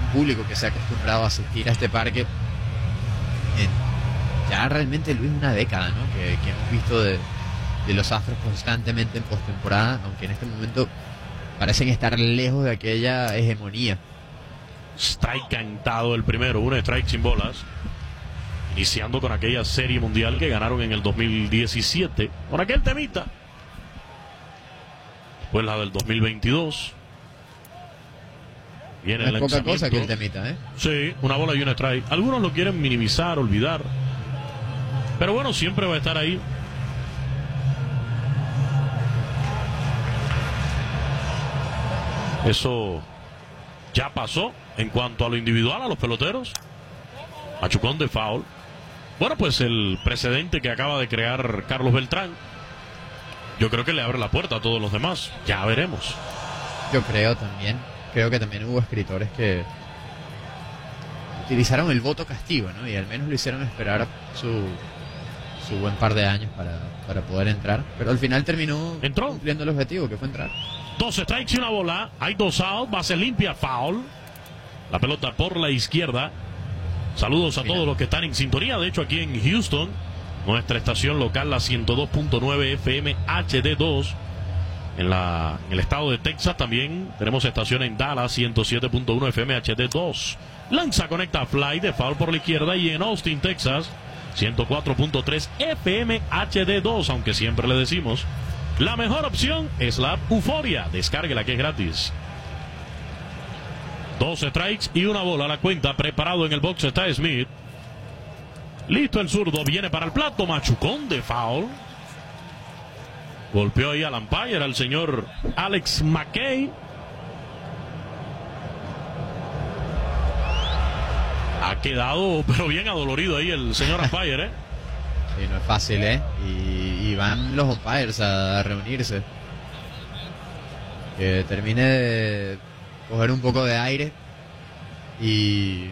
público que se ha acostumbrado a asistir a este parque ya realmente, Luis, una década, ¿no? Que hemos visto de los Astros constantemente en postemporada, aunque en este momento parecen estar lejos de aquella hegemonía. Strike cantado el primero, un strike sin bolas. Iniciando con aquella serie mundial que ganaron en el 2017. Con aquel temita. Después la del 2022. Viene No el es poca lanzamiento. cosa que el temita, ¿eh? Sí, una bola y un strike. Algunos lo quieren minimizar, olvidar. Pero bueno, siempre va a estar ahí. Eso ya pasó en cuanto a lo individual, a los peloteros. Machucón de foul. Bueno, pues el precedente que acaba de crear Carlos Beltrán, yo creo que le abre la puerta a todos los demás. Ya veremos. Yo creo también. Creo que también hubo escritores que utilizaron el voto castigo, ¿no? Y al menos lo hicieron esperar su buen par de años para poder entrar. Pero al final terminó cumpliendo el objetivo, que fue entrar. 2 strikes y una bola. Hay 2 outs. Base limpia, foul. La pelota por la izquierda. Saludos a todos los que están en sintonía. De hecho, aquí en Houston, nuestra estación local, la 102.9 FM HD2. En el estado de Texas también tenemos estación en Dallas, 107.1 FM HD2. Lanza, conecta, fly de foul por la izquierda. Y en Austin, Texas, 104.3 FM HD2. Aunque siempre le decimos, la mejor opción es la Euforia. Descárguela, que es gratis. 2 strikes y una bola a la cuenta. Preparado en el box está Smith. Listo el zurdo. Viene para el plato. Machucón de foul. Golpeó ahí al umpire, al señor Alex McKay. Ha quedado, pero bien adolorido ahí el señor umpire, ¿eh? Sí, no es fácil, ¿eh? Y van los umpires a reunirse. Que termine de coger un poco de aire y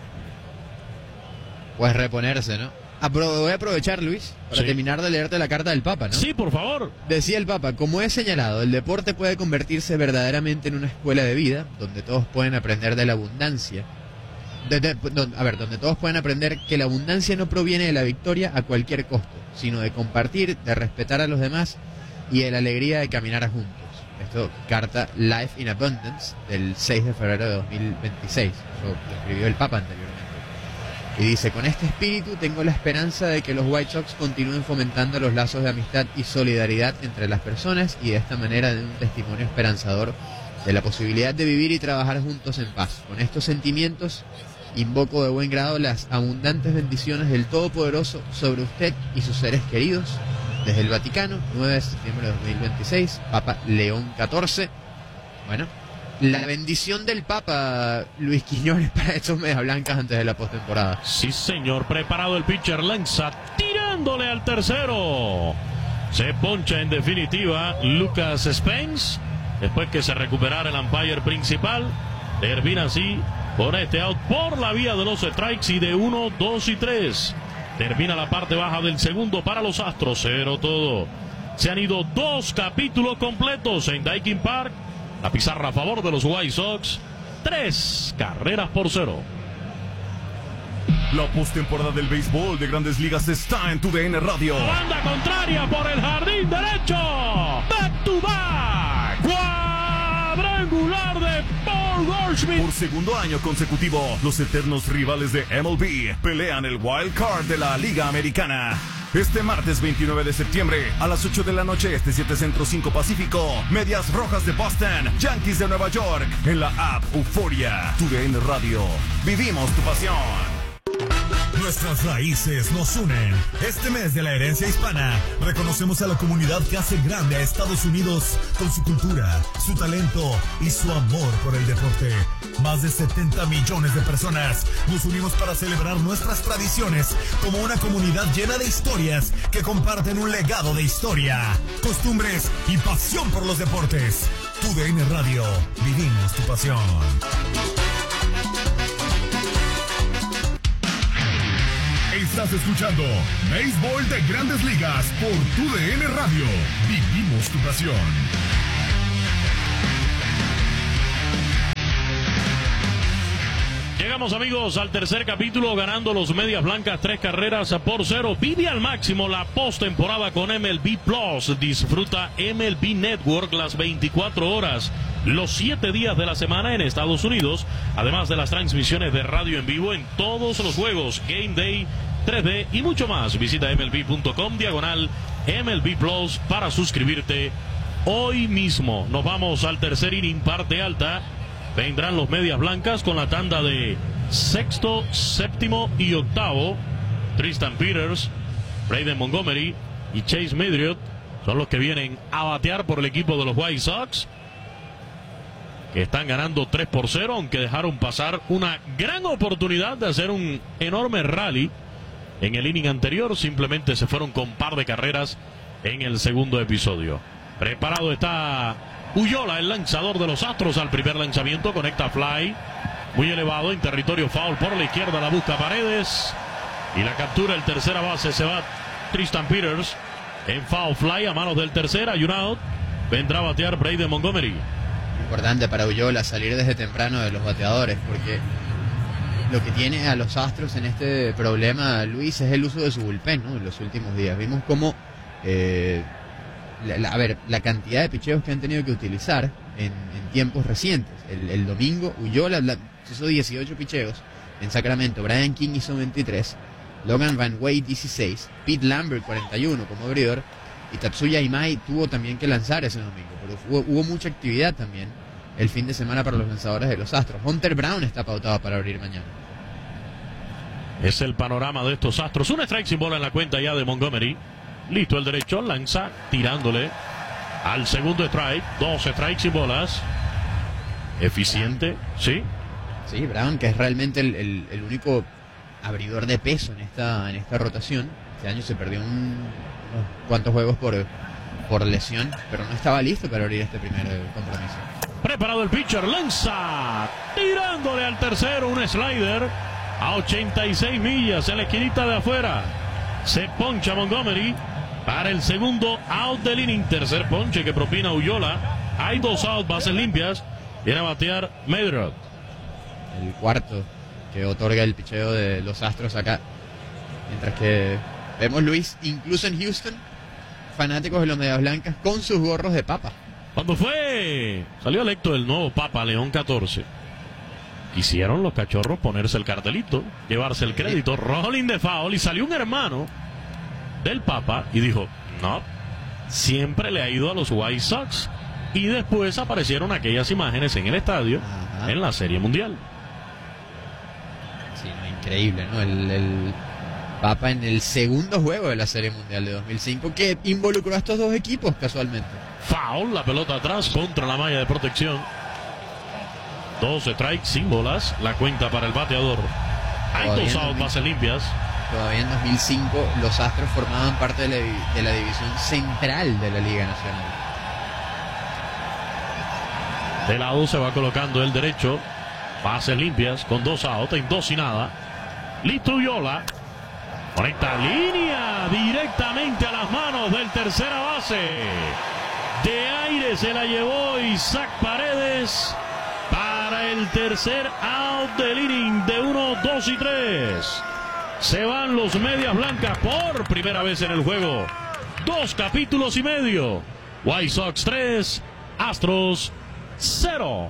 pues reponerse, ¿no? Voy a aprovechar, Luis, para terminar de leerte la carta del Papa, ¿no? Sí, por favor. Decía el Papa: como he señalado, el deporte puede convertirse verdaderamente en una escuela de vida, donde todos pueden aprender de la abundancia. Donde todos pueden aprender que la abundancia no proviene de la victoria a cualquier costo, sino de compartir, de respetar a los demás y de la alegría de caminar juntos. Esto, carta Life in Abundance del 6 de febrero de 2026. Eso lo escribió el Papa anteriormente. Y dice: con este espíritu tengo la esperanza de que los White Sox continúen fomentando los lazos de amistad y solidaridad entre las personas, y de esta manera den un testimonio esperanzador de la posibilidad de vivir y trabajar juntos en paz. Con estos sentimientos invoco de buen grado las abundantes bendiciones del Todopoderoso sobre usted y sus seres queridos. Desde el Vaticano, 9 de septiembre de 2026, Papa León XIV. Bueno, la bendición del Papa, Luis Quiñones, para estos Medias Blancas antes de la postemporada. Sí, señor. Preparado el pitcher, lanza tirándole al tercero. Se poncha en definitiva Lucas Spence. Después que se recuperara el umpire principal, termina así con este out por la vía de los strikes y de 1, 2 y 3. Termina la parte baja del segundo para los Astros. 0 todo. Se han ido 2 capítulos completos en Daikin Park. La pizarra a favor de los White Sox. 3 carreras por 0. La postemporada del béisbol de Grandes Ligas está en TUDN Radio. Banda contraria por el jardín derecho. Back to back. Cuadrangular de Paul Goldschmidt. Por segundo año consecutivo, los eternos rivales de MLB pelean el wild card de la Liga Americana. Este martes 29 de septiembre a las 8 de la noche, 7 Centro, 5 Pacífico, Medias Rojas de Boston, Yankees de Nueva York, en la app Euforia. TUDN Radio. Vivimos tu pasión. Nuestras raíces nos unen. Este mes de la herencia hispana, reconocemos a la comunidad que hace grande a Estados Unidos con su cultura, su talento y su amor por el deporte. Más de 70 millones de personas nos unimos para celebrar nuestras tradiciones como una comunidad llena de historias que comparten un legado de historia, costumbres y pasión por los deportes. TUDN Radio, vivimos tu pasión. Estás escuchando Béisbol de Grandes Ligas por TUDN Radio. Vivimos tu pasión. Llegamos, amigos, al tercer capítulo, ganando los Medias Blancas 3-0. Vive al máximo la postemporada con MLB Plus. Disfruta MLB Network las 24 horas, los 7 días de la semana en Estados Unidos, además de las transmisiones de radio en vivo en todos los juegos, Game Day, 3D y mucho más. Visita MLB.com/MLB Plus para suscribirte hoy mismo. Nos vamos al tercer inning, parte alta. Vendrán los Medias Blancas con la tanda de sexto, séptimo y octavo. Tristan Peters, Brayden Montgomery y Chase Midriot son los que vienen a batear por el equipo de los White Sox, que están ganando 3-0, aunque dejaron pasar una gran oportunidad de hacer un enorme rally en el inning anterior. Simplemente se fueron con par de carreras en el segundo episodio. Preparado está Ullola, el lanzador de los Astros. Al primer lanzamiento conecta fly muy elevado en territorio foul por la izquierda, la busca Paredes y la captura el tercera base. Se va Tristan Peters en foul fly a manos del tercera y un out. Vendrá a batear Brayden Montgomery. Importante para Ullola salir desde temprano de los bateadores, porque lo que tiene a los Astros en este problema, Luis, es el uso de su bullpen, ¿no? En los últimos días vimos cómo la cantidad de picheos que han tenido que utilizar en tiempos recientes. El domingo Ullola hizo 18 picheos en Sacramento, Brian King hizo 23, Logan Van Wade 16, Pete Lambert 41 como abridor, y Tatsuya Imai tuvo también que lanzar ese domingo, pero hubo mucha actividad también el fin de semana para los lanzadores de los Astros. Hunter Brown está pautado para abrir mañana. Es el panorama de estos Astros. Un strike sin bola en la cuenta ya de Montgomery. Listo el derecho, lanza tirándole al segundo strike. 2 strikes sin bolas. Eficiente, ¿sí? Sí, Brown, que es realmente el único abridor de peso en esta rotación. Este año se perdió unos cuantos juegos por lesión, pero no estaba listo para abrir este primer compromiso. Preparado el pitcher, lanza tirándole al tercero, un slider a 86 millas en la esquinita de afuera. Se poncha Montgomery para el segundo out del inning. Tercer ponche que propina Ullola. Hay 2 outs, bases limpias. Viene a batear Midriot. El cuarto que otorga el picheo de los Astros acá. Mientras que vemos, Luis, incluso en Houston, fanáticos de los Medias Blancas con sus gorros de papa. Cuando salió electo el nuevo Papa León 14, quisieron los cachorros ponerse el cartelito, llevarse el crédito, rolling de foul, y salió un hermano del Papa y dijo, no, siempre le ha ido a los White Sox. Y después aparecieron aquellas imágenes en el estadio, en la Serie Mundial. Sí, no, increíble, ¿no? El Papa en el segundo juego de la Serie Mundial de 2005, que involucró a estos dos equipos casualmente. Foul, la pelota atrás contra la malla de protección. 2 strikes sin bolas, la cuenta para el bateador. Hay 2 outs, bases limpias. Todavía en 2005 los Astros formaban parte de la división central de la Liga Nacional. De lado se va colocando el derecho. Bases limpias con 2 outs en 2 y nada. Listo Ullola. Conecta línea directamente a las manos del tercera base. De aire se la llevó Isaac Paredes para el tercer out del inning de 1, 2 y 3. Se van los Medias Blancas por primera vez en el juego. 2 capítulos y medio. White Sox 3, Astros 0.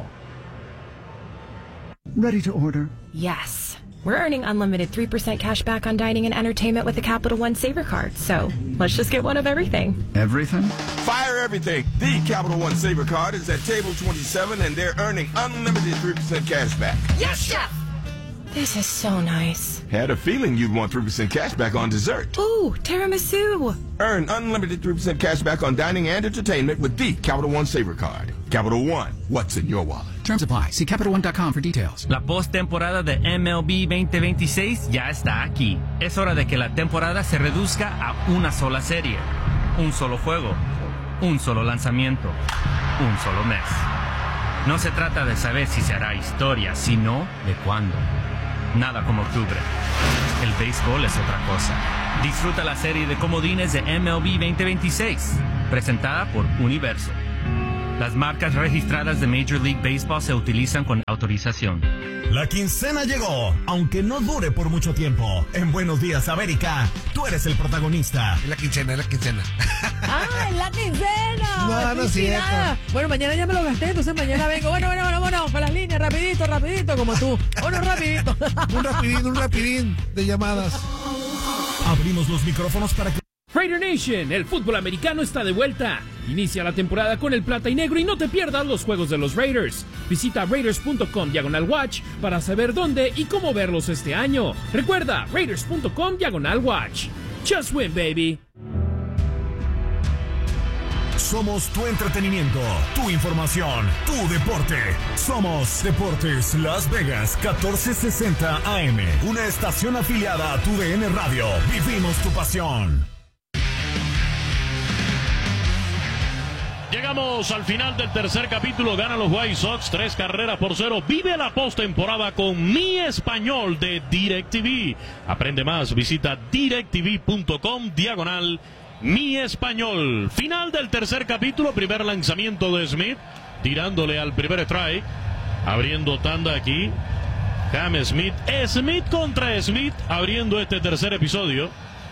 Ready to order? Yes. We're earning unlimited 3% cash back on dining and entertainment with the Capital One Saver Card. So let's just get one of everything. Everything? Fire everything. The Capital One Saver Card is at table 27 and they're earning unlimited 3% cash back. Yes, Chef! This is so nice. Had a feeling you'd want 3% cash back on dessert. Ooh, tiramisu. Earn unlimited 3% cash back on dining and entertainment with the Capital One Saver Card. Capital One, what's in your wallet? Terms apply. See CapitalOne.com for details. La postemporada de MLB 2026 ya está aquí. Es hora de que la temporada se reduzca a una sola serie, un solo juego, un solo lanzamiento, un solo mes. No se trata de saber si se hará historia, sino de cuándo. Nada como octubre. El béisbol es otra cosa. Disfruta la serie de comodines de MLB 2026, presentada por Universo. Las marcas registradas de Major League Baseball se utilizan con autorización. La quincena llegó, aunque no dure por mucho tiempo. En Buenos Días, América, tú eres el protagonista. Es la quincena. ¡Ah, es la quincena! No es cierto. Bueno, mañana ya me lo gasté, entonces mañana vengo. Bueno, con las líneas, rapidito, como tú. Bueno, rapidito. Un rapidín de llamadas. Abrimos los micrófonos para que... Raider Nation, el fútbol americano está de vuelta. Inicia la temporada con el plata y negro y no te pierdas los juegos de los Raiders. Visita raiders.com/watch para saber dónde y cómo verlos este año. Recuerda, raiders.com/watch. Just win, baby. Somos tu entretenimiento, tu información, tu deporte. Somos Deportes Las Vegas 1460 AM. Una estación afiliada a tu DN Radio. Vivimos tu pasión. Llegamos al final del tercer capítulo. Ganan los White Sox 3-0. Vive la postemporada con Mi Español de DirecTV. Aprende más, visita directv.com/Mi Español. Final del tercer capítulo. Primer lanzamiento de Smith, tirándole al primer strike. Abriendo tanda aquí Cam Smith. Smith contra Smith, abriendo este tercer episodio.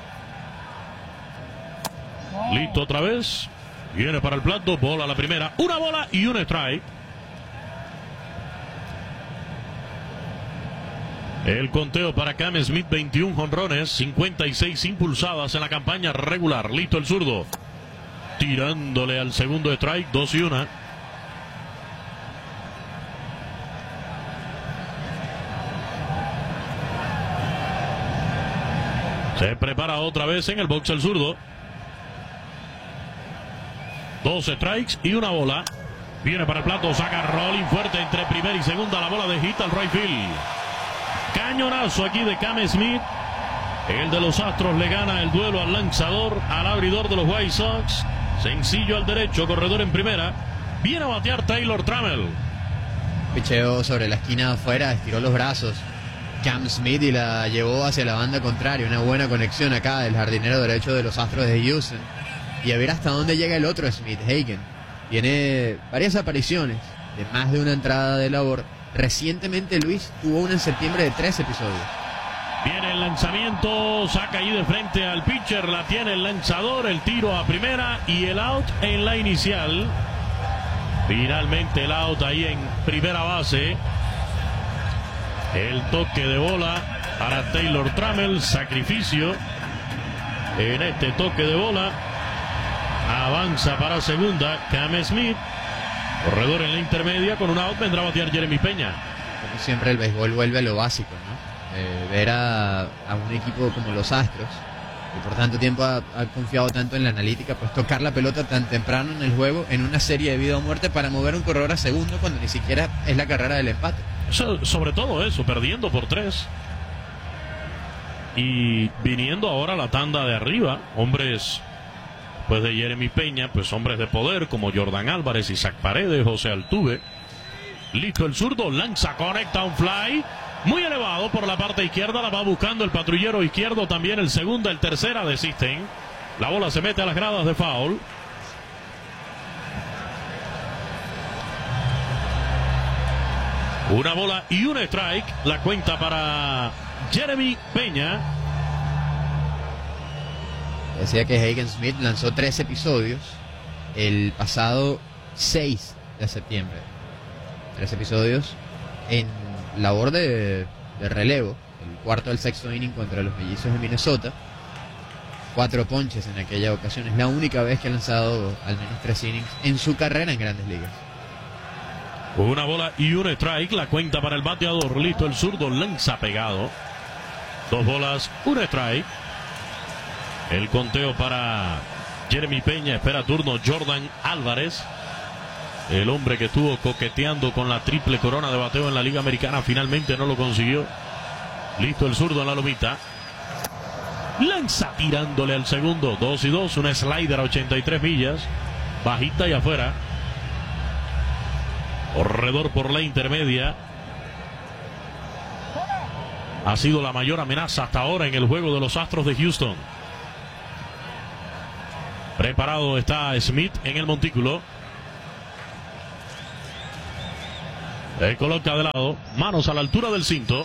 Listo otra vez. Viene para el plato, bola la primera, una bola y un strike. El conteo para Cam Smith, 21 jonrones, 56 impulsadas en la campaña regular. Listo el zurdo, tirándole al segundo strike, 2-1. Se prepara otra vez en el box el zurdo. 2 strikes y una bola. Viene para el plato, saca rolling fuerte entre primera y segunda. La bola de hit al right field. Cañonazo aquí de Cam Smith. El de los Astros le gana el duelo al lanzador, al abridor de los White Sox. Sencillo al derecho, corredor en primera. Viene a batear Taylor Trammell. Picheo sobre la esquina de afuera, estiró los brazos Cam Smith y la llevó hacia la banda contraria. Una buena conexión acá del jardinero derecho de los Astros de Houston. Y a ver hasta dónde llega el otro Smith, Hagen. Tiene varias apariciones de más de una entrada de labor. Recientemente Luis tuvo una en septiembre de 3 episodios. Viene el lanzamiento, saca ahí de frente al pitcher, la tiene el lanzador, el tiro a primera y el out en la inicial. Finalmente el out ahí en primera base. El toque de bola para Taylor Trammell, sacrificio en este toque de bola. Avanza para segunda Cam Smith. Corredor en la intermedia, con un out vendrá a batear Jeremy Peña. Como siempre el béisbol vuelve a lo básico, ¿no? Ver a un equipo como los Astros, que por tanto tiempo ha confiado tanto en la analítica, pues tocar la pelota tan temprano en el juego, en una serie de vida o muerte, para mover un corredor a segundo cuando ni siquiera es la carrera del empate. Sobre todo eso, perdiendo por 3. Y viniendo ahora la tanda de arriba, hombres... Después de Jeremy Peña, pues hombres de poder como Jordan Álvarez, Isaac Paredes, José Altuve. Listo el zurdo, lanza, conecta un fly muy elevado por la parte izquierda, la va buscando el patrullero izquierdo, también el segundo, el tercera desisten. La bola se mete a las gradas de foul. Una bola y un strike, la cuenta para Jeremy Peña. Decía que Hagen Smith lanzó 3 episodios el pasado 6 de septiembre. 3 episodios en labor de relevo. El cuarto del sexto inning contra los Mellizos de Minnesota. 4 ponches en aquella ocasión. Es la única vez que ha lanzado al menos 3 innings en su carrera en Grandes Ligas. Una bola y un strike, la cuenta para el bateador. Listo el zurdo, lanza pegado. 2 bolas, un strike. El conteo para Jeremy Peña, espera turno Jordan Álvarez. El hombre que estuvo coqueteando con la triple corona de bateo en la Liga Americana, finalmente no lo consiguió. Listo el zurdo en la lomita. Lanza tirándole al segundo, 2-2, una slider a 83 millas. Bajita y afuera. Corredor por la intermedia. Ha sido la mayor amenaza hasta ahora en el juego de los Astros de Houston. Preparado está Smith en el montículo. Se coloca de lado, manos a la altura del cinto.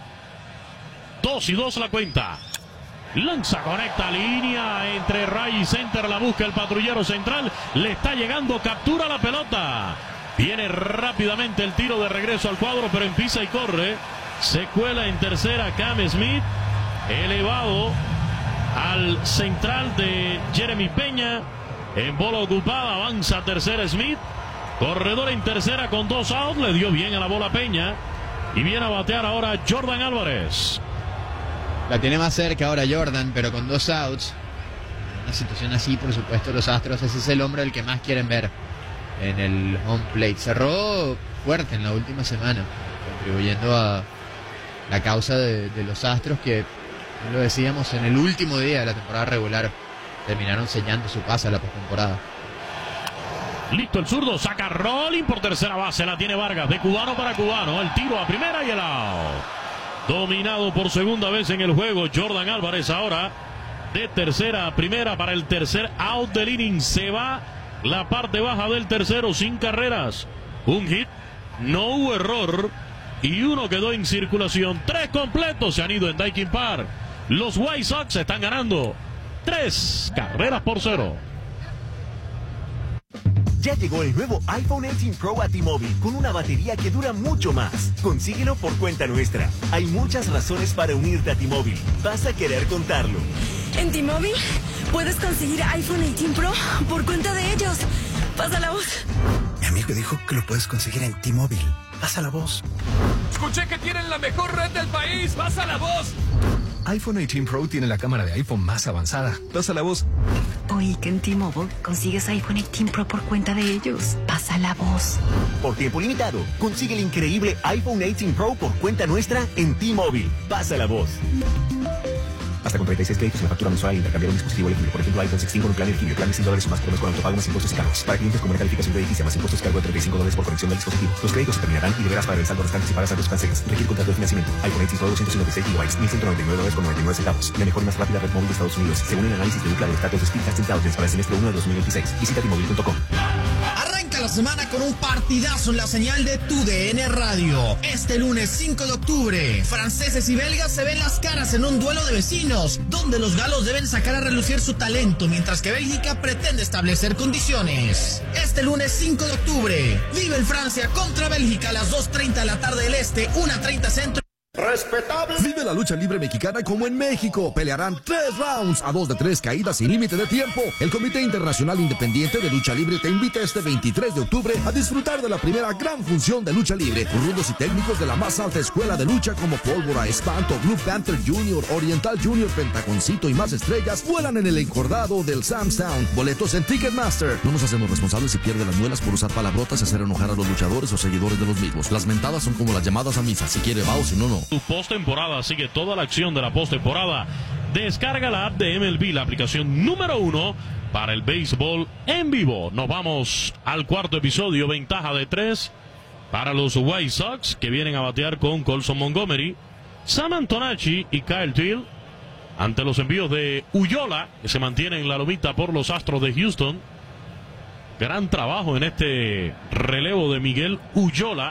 2-2 la cuenta. Lanza, conecta línea entre Ray y center, la busca el patrullero central, le está llegando, captura la pelota. Viene rápidamente el tiro de regreso al cuadro, pero empieza y corre. Se cuela en tercera Cam Smith, elevado al central de Jeremy Peña. En bola ocupada, avanza tercera Smith. Corredor en tercera con 2 outs, le dio bien a la bola Peña. Y viene a batear ahora Jordan Álvarez. La tiene más cerca ahora Jordan, pero con 2 outs. En una situación así, por supuesto, los Astros, ese es el hombre el que más quieren ver en el home plate. Cerró fuerte en la última semana, contribuyendo a la causa de los Astros que, como lo decíamos, en el último día de la temporada regular terminaron sellando su pase a la postemporada. Listo el zurdo, saca Rolling por tercera base, la tiene Vargas, de cubano para cubano, el tiro a primera y el out. Dominado por segunda vez en el juego Jordan Álvarez, ahora de tercera a primera para el tercer out del inning. Se va la parte baja del tercero sin carreras, un hit, no hubo error y uno quedó en circulación. 3 completos se han ido en Daikin Park. Los White Sox están ganando 3-0. Ya llegó el nuevo iPhone 18 Pro a T-Mobile con una batería que dura mucho más. Consíguelo por cuenta nuestra. Hay muchas razones para unirte a T-Mobile. Vas a querer contarlo. En T-Mobile puedes conseguir iPhone 18 Pro por cuenta de ellos. Pasa la voz. Mi amigo dijo que lo puedes conseguir en T-Mobile. Pasa la voz. Escuché que tienen la mejor red del país. Pasa la voz. iPhone 18 Pro tiene la cámara de iPhone más avanzada. Pasa la voz. Oí que en T-Mobile consigues iPhone 18 Pro por cuenta de ellos. Pasa la voz. Por tiempo limitado, consigue el increíble iPhone 18 Pro por cuenta nuestra en T-Mobile. Pasa la voz. Hasta con 36 créditos en la factura mensual al intercambiar un dispositivo elegible. Por ejemplo, iPhone 16 con un plan elegible. Plan de $100 o más por mes con autopago más impuestos y cargos. Para clientes con una calificación crediticia más impuestos cargo de $35 por conexión del dispositivo. Los créditos se terminarán y deberás pagar el saldo restante si pagas saldos canceles. Requiere contrato de financiamiento. iPhone 18 Pro 256 GB, $1.199,99. La mejor y más rápida red móvil de Estados Unidos, según el análisis de Ookla de Status Speedtest Intelligence para el semestre 1 de 2026. Visita T-Mobile.com. Arranca la semana con un partidazo en la señal de TUDN Radio. Este lunes 5 de octubre, franceses y belgas se ven las caras en un duelo de vecinos, donde los galos deben sacar a relucir su talento, mientras que Bélgica pretende establecer condiciones. Este lunes 5 de octubre, vive en Francia contra Bélgica a las 2:30 de la tarde del Este, 1:30 Centro. Respetable. Vive la lucha libre mexicana como en México. Pelearán 3 rounds a 2 de 3 caídas sin límite de tiempo. El Comité Internacional Independiente de Lucha Libre te invita este 23 de octubre a disfrutar de la primera gran función de lucha libre. Rudos y técnicos de la más alta escuela de lucha como Pólvora, Espanto, Blue Panther Jr., Oriental Jr., Pentaconcito y más estrellas vuelan en el encordado del Sam's Town. Boletos en Ticketmaster. No nos hacemos responsables si pierde las muelas por usar palabrotas y hacer enojar a los luchadores o seguidores de los mismos. Las mentadas son como las llamadas a misa. Si quiere va o si no, no. Tu postemporada, sigue toda la acción de la postemporada. Descarga la app de MLB, la aplicación número 1 para el béisbol en vivo. Nos vamos al cuarto episodio, ventaja de 3 para los White Sox, que vienen a batear con Colson Montgomery, Sam Antonacci y Kyle Till, ante los envíos de Ullola, que se mantiene en la lomita por los Astros de Houston. Gran trabajo en este relevo de Miguel Ullola,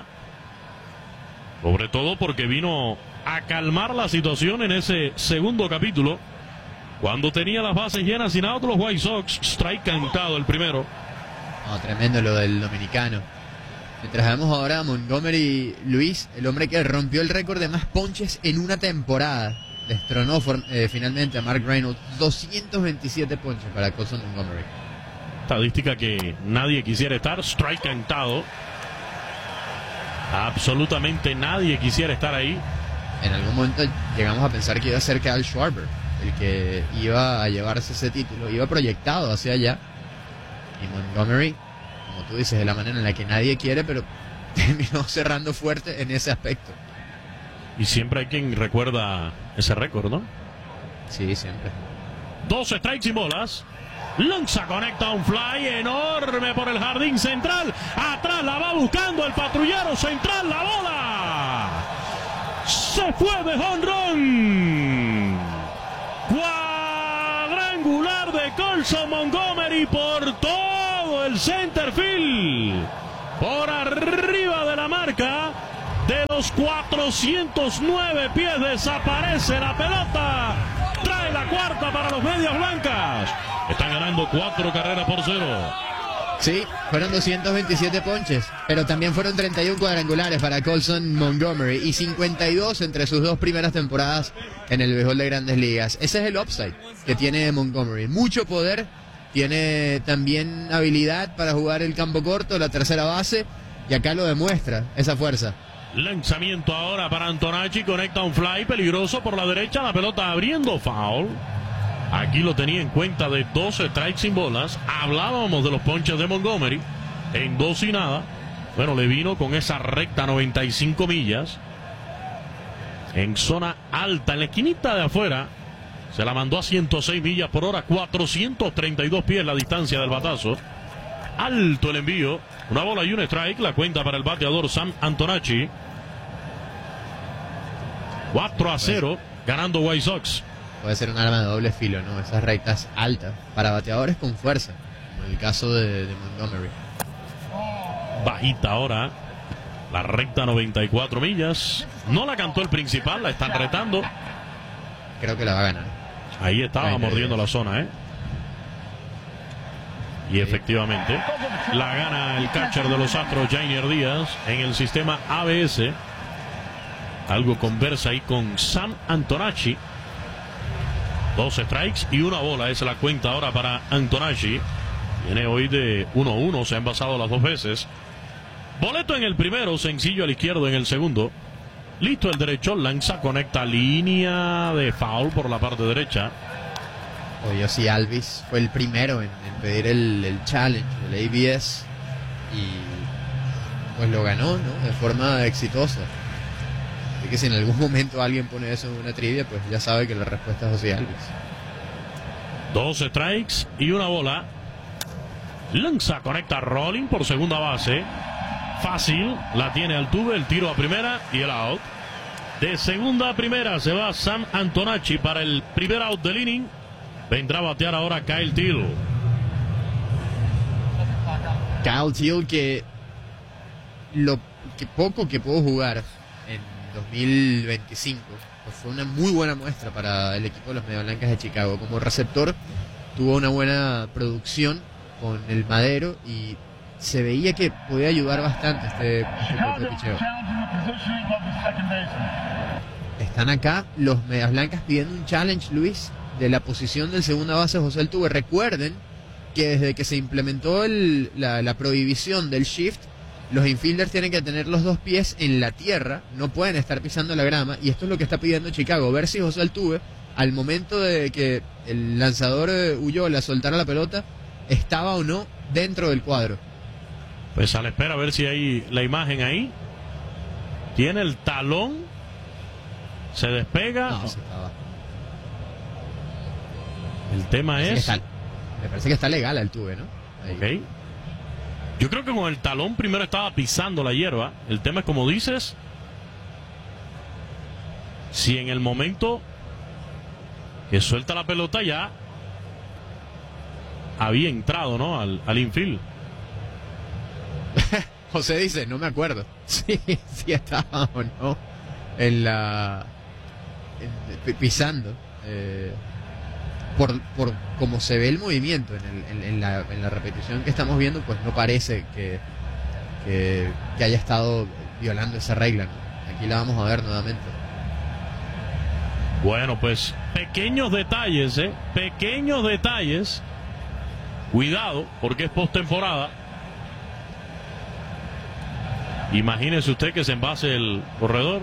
sobre todo porque vino a calmar la situación en ese segundo capítulo, cuando tenía las bases llenas sin out los White Sox. Strike cantado el primero. Oh, tremendo lo del dominicano. Mientras vemos ahora a Montgomery, Luis, el hombre que rompió el récord de más ponches en una temporada. Destronó finalmente a Mark Reynolds. 227 ponches para Colson Montgomery. Estadística que nadie quisiera estar. Strike cantado. Absolutamente nadie quisiera estar ahí. En algún momento llegamos a pensar que iba a ser Kyle Schwarber el que iba a llevarse ese título. Iba proyectado hacia allá. Y Montgomery, como tú dices, de la manera en la que nadie quiere, pero terminó cerrando fuerte en ese aspecto. Y siempre hay quien recuerda ese récord, ¿no? Sí, siempre. 2 strikes y bolas. Lanza, conecta un fly enorme por el jardín central. Atrás la va buscando el patrullero central. La bola se fue de jonrón. Cuadrangular de Colson Montgomery por todo el center field. Por arriba de la marca. de los 409 pies. Desaparece la pelota. Trae la cuarta para los Medias Blancas. Están ganando 4 carreras por 0. Sí, fueron 227 ponches, pero también fueron 31 cuadrangulares para Colson Montgomery y 52 entre sus 2 primeras temporadas en el béisbol de Grandes Ligas. Ese es el upside que tiene Montgomery. Mucho poder, tiene también habilidad para jugar el campo corto, la tercera base, y acá lo demuestra, esa fuerza. Lanzamiento ahora para Antonacci, conecta un fly peligroso por la derecha, la pelota abriendo foul. Aquí lo tenía en cuenta de 12 strikes sin bolas. Hablábamos de los ponches de Montgomery en 2 y nada. Bueno, le vino con esa recta 95 millas en zona alta, en la esquinita de afuera. Se la mandó a 106 millas por hora, 432 pies la distancia del batazo. Alto el envío, una bola y un strike, la cuenta para el bateador Sam Antonacci. 4-0, ganando White Sox. Puede ser un arma de doble filo, ¿no? Esas rectas altas para bateadores con fuerza, como en el caso de Montgomery. Bajita ahora, la recta 94 millas. No la cantó el principal, la están retando. Creo que la va a ganar. Ahí estaba mordiendo la zona, ¿eh? Y efectivamente, la gana el catcher de los Astros, Jainer Díaz, en el sistema ABS. Algo conversa ahí con Sam Antonacci. 2 strikes y una bola, es la cuenta ahora para Antonacci. Viene hoy de 1-1, se han basado las 2 veces. Boleto en el primero, sencillo al izquierdo en el segundo. Listo el derecho, lanza, conecta línea de foul por la parte derecha. Oye, sí, Alvis fue el primero en pedir el challenge del ABS y pues lo ganó, ¿no? De forma exitosa. Así que si en algún momento alguien pone eso en una trivia, pues ya sabe que la respuesta es José Alvis. 2 strikes y una bola. Lanza, conecta rolling por segunda base. Fácil, la tiene Altuve, el tiro a primera y el out. De segunda a primera se va Sam Antonacci para el primer out del inning. Vendrá a batear ahora Kyle Teel. Kyle Teel, que lo que poco que pudo jugar en 2025 pues fue una muy buena muestra para el equipo de los Medias Blancas de Chicago. Como receptor tuvo una buena producción con el Madero y se veía que podía ayudar bastante este cuerpo de picheo. Están acá los Medias Blancas pidiendo un challenge, Luis, de la posición del segunda base José Altuve. Recuerden que desde que se implementó la prohibición del shift, los infielders tienen que tener los 2 pies en la tierra, no pueden estar pisando la grama, y esto es lo que está pidiendo Chicago, ver si José Altuve, al momento de que el lanzador Ullola soltara la pelota, estaba o no dentro del cuadro. Pues a la espera a ver si hay la imagen ahí. Tiene el talón, se despega. No, se estaba. El tema es... Me parece que está legal Altuve, ¿no? Ahí. Ok. Yo creo que con el talón primero estaba pisando la hierba. El tema es, como dices, si en el momento que suelta la pelota ya había entrado, ¿no? Al infield. José dice, no me acuerdo. Sí estaba o no en pisando. Por como se ve el movimiento en la repetición que estamos viendo, pues no parece que haya estado violando esa regla, ¿no? Aquí la vamos a ver nuevamente. Bueno, pues pequeños detalles, pequeños detalles. Cuidado, porque es postemporada. Imagínese usted que se envase el corredor.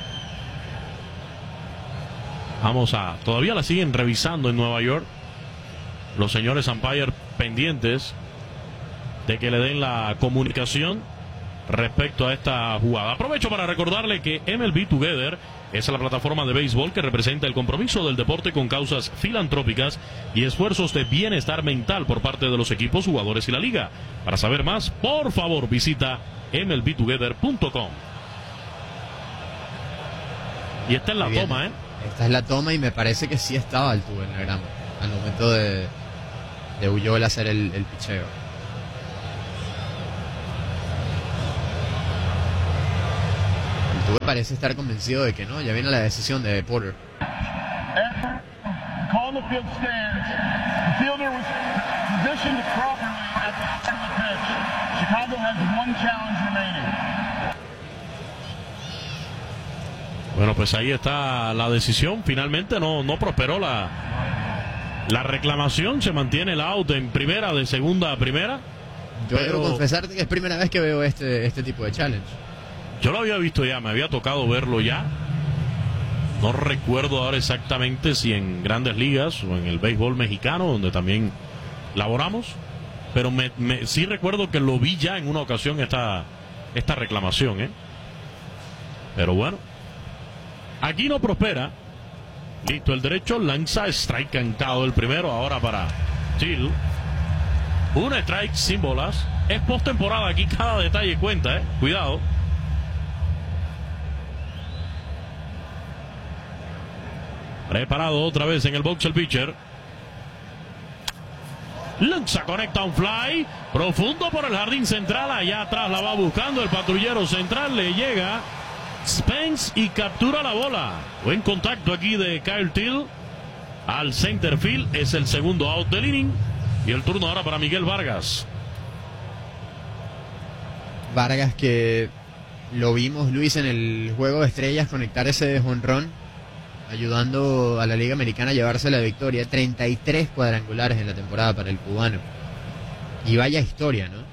Todavía la siguen revisando en Nueva York. Los señores umpire pendientes de que le den la comunicación respecto a esta jugada. Aprovecho para recordarle que MLB Together es la plataforma de béisbol que representa el compromiso del deporte con causas filantrópicas y esfuerzos de bienestar mental por parte de los equipos, jugadores y la liga. Para saber más, por favor, visita mlbtogether.com. Y esta es la toma, Esta es la toma y me parece que sí estaba Altuve en la grama al momento de Ullola hacer el picheo. Tú parece estar convencido de que no, ya viene la decisión de Porter. Call the field stands. The fielder was positioned properly at the start of the pitch. Chicago has one challenge remaining. Bueno, pues ahí está la decisión. Finalmente no prosperó la reclamación. Se mantiene el out en primera, de segunda a primera. Yo debo confesarte que es primera vez que veo este tipo de challenge. Yo lo había visto ya, me había tocado verlo ya. No recuerdo ahora exactamente si en Grandes Ligas o en el béisbol mexicano, donde también laboramos, pero sí recuerdo que lo vi ya en una ocasión esta reclamación, ¿eh? Pero bueno, aquí no prospera. Listo el derecho, lanza, strike cantado el primero, ahora para Till. Un strike sin bolas. Es postemporada, aquí cada detalle cuenta, ¿eh? Cuidado. Preparado otra vez en el box el pitcher. Lanza, conecta un fly profundo por el jardín central. Allá atrás la va buscando el patrullero central. Le llega Spence y captura la bola. Buen contacto aquí de Kyle Till al center field. Es el segundo out del inning. Y el turno ahora para Miguel Vargas. Vargas, que lo vimos, Luis, en el Juego de Estrellas conectar ese jonrón, ayudando a la Liga Americana a llevarse la victoria. 33 cuadrangulares en la temporada para el cubano. Y vaya historia, ¿no?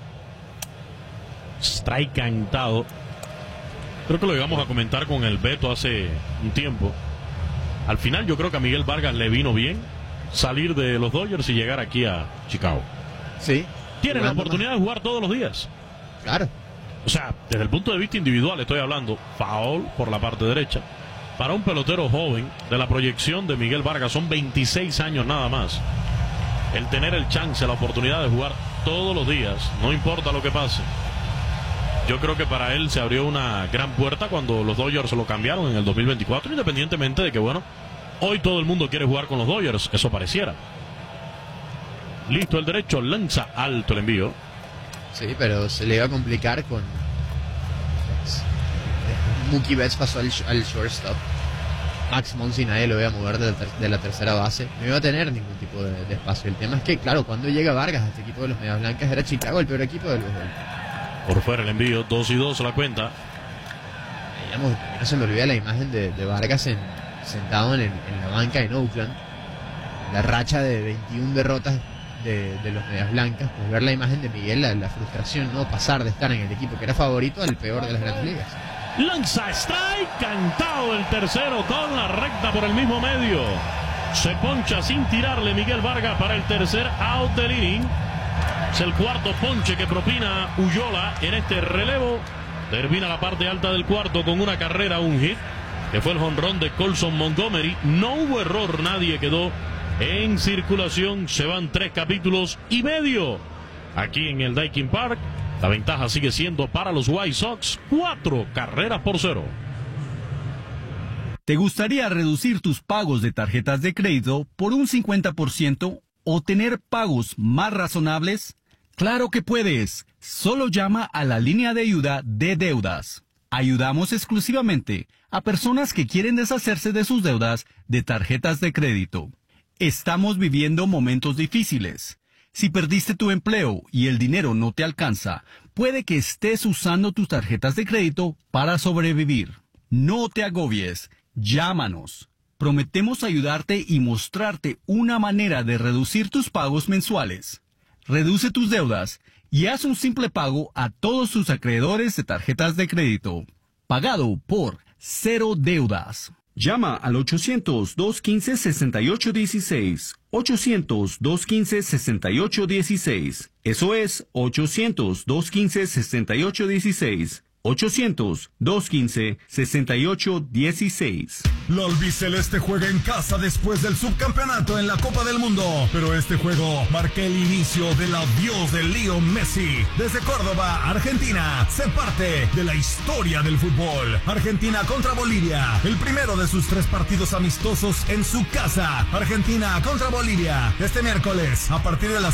Strike cantado. Creo que lo íbamos a comentar con el Beto hace un tiempo. Al final yo creo que a Miguel Vargas le vino bien salir de los Dodgers y llegar aquí a Chicago. Sí. Tiene la oportunidad de jugar todos los días. Claro. O sea, desde el punto de vista individual estoy hablando. Foul por la parte derecha. Para un pelotero joven, de la proyección de Miguel Vargas, son 26 años nada más. El tener el chance, la oportunidad de jugar todos los días, no importa lo que pase. Yo creo que para él se abrió una gran puerta cuando los Dodgers lo cambiaron en el 2024, independientemente de que, bueno, hoy todo el mundo quiere jugar con los Dodgers, eso pareciera. Listo el derecho, lanza alto el envío. Sí, pero se le iba a complicar con... Mookie Betts pasó al shortstop. Max Muncy nadie lo iba a mover de la tercera base. No iba a tener ningún tipo de espacio. El tema es que, claro, cuando llega Vargas a este equipo de los Medias Blancas, era Chicago el peor equipo del béisbol. Por fuera el envío, 2-2 la cuenta. No se me olvida la imagen de Vargas sentado en la banca en Oakland. La racha de 21 derrotas de los Medias Blancas. Pues ver la imagen de Miguel, la frustración, no pasar de estar en el equipo que era favorito al peor de las Grandes Ligas. Lanza strike, cantado el tercero con la recta por el mismo medio. Se poncha sin tirarle Miguel Vargas para el tercer out del inning. Es el cuarto ponche que propina Ullola en este relevo. Termina la parte alta del cuarto con una carrera, un hit, que fue el jonrón de Colson Montgomery. No hubo error, nadie quedó en circulación. Se van 3 capítulos y medio aquí en el Daikin Park. La ventaja sigue siendo para los White Sox, 4-0. ¿Te gustaría reducir tus pagos de tarjetas de crédito por un 50% o tener pagos más razonables? ¡Claro que puedes! Solo llama a la línea de ayuda de deudas. Ayudamos exclusivamente a personas que quieren deshacerse de sus deudas de tarjetas de crédito. Estamos viviendo momentos difíciles. Si perdiste tu empleo y el dinero no te alcanza, puede que estés usando tus tarjetas de crédito para sobrevivir. No te agobies, llámanos. Prometemos ayudarte y mostrarte una manera de reducir tus pagos mensuales. Reduce tus deudas y haz un simple pago a todos tus acreedores de tarjetas de crédito. Pagado por Cero Deudas. Llama al 800-215-6816. 800-215-6816. Eso es 800-215-6816. 800-215-6816. La albiceleste juega en casa después del subcampeonato en la Copa del Mundo, pero este juego marca el inicio del adiós de Leo Messi. Desde Córdoba, Argentina, se parte de la historia del fútbol. Argentina contra Bolivia, el primero de sus 3 partidos amistosos en su casa. Argentina contra Bolivia, este miércoles a partir de las 7:30.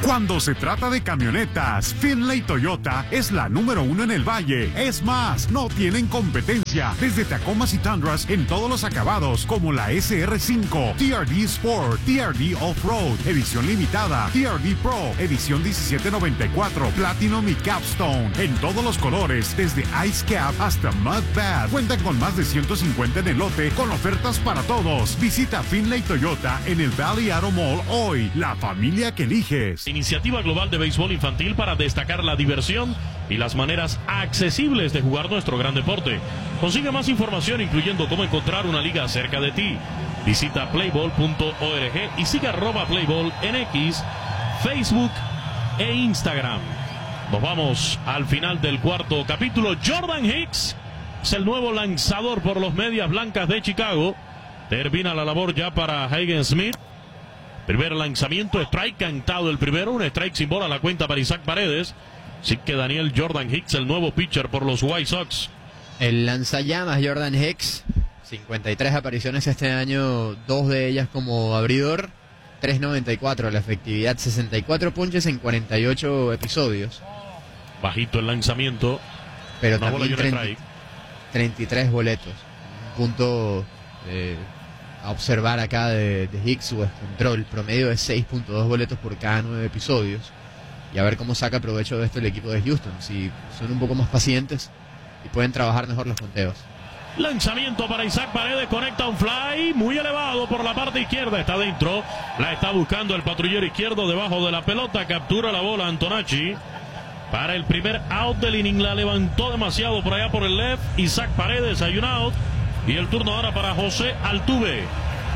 Cuando se trata de camionetas, Finlay Toyota es la número 1 en el valle. Es más, no tienen competencia. Desde Tacomas y Tundras en todos los acabados, como la SR5, TRD Sport, TRD Off-Road, edición limitada, TRD Pro, edición 1794, Platinum y Capstone, en todos los colores, desde Ice Cap hasta Mud Bad. Cuentan con más de 150 en el lote, con ofertas para todos. Visita Finlay Toyota en el Valley Auto Mall hoy, la familia que eliges. Iniciativa global de béisbol infantil para destacar la diversión y las maneras accesibles de jugar nuestro gran deporte. Consigue más información, incluyendo cómo encontrar una liga cerca de ti. Visita playball.org y siga @playball en X, Facebook e Instagram. Nos vamos al final del cuarto capítulo. Jordan Hicks es el nuevo lanzador por los Medias Blancas de Chicago. Termina la labor ya para Hagen Smith. Primer lanzamiento, strike cantado el primero, un strike sin bola a la cuenta para Isaac Paredes. Así que Daniel Jordan Hicks, el nuevo pitcher por los White Sox. El lanzallamas Jordan Hicks, 53 apariciones este año, 2 de ellas como abridor, 3.94 la efectividad, 64 ponches en 48 episodios. Bajito el lanzamiento, pero una también bola y un strike. 33 boletos. Un punto a observar acá de Hicks, su control, promedio de 6.2 boletos por cada 9 episodios. Y a ver cómo saca provecho de esto el equipo de Houston, si son un poco más pacientes y pueden trabajar mejor los conteos. Lanzamiento para Isaac Paredes, conecta un fly muy elevado por la parte izquierda, está dentro, la está buscando el patrullero izquierdo debajo de la pelota, captura la bola Antonacci para el primer out del inning. La levantó demasiado por allá por el left. Isaac Paredes, hay un out. Y el turno ahora para José Altuve.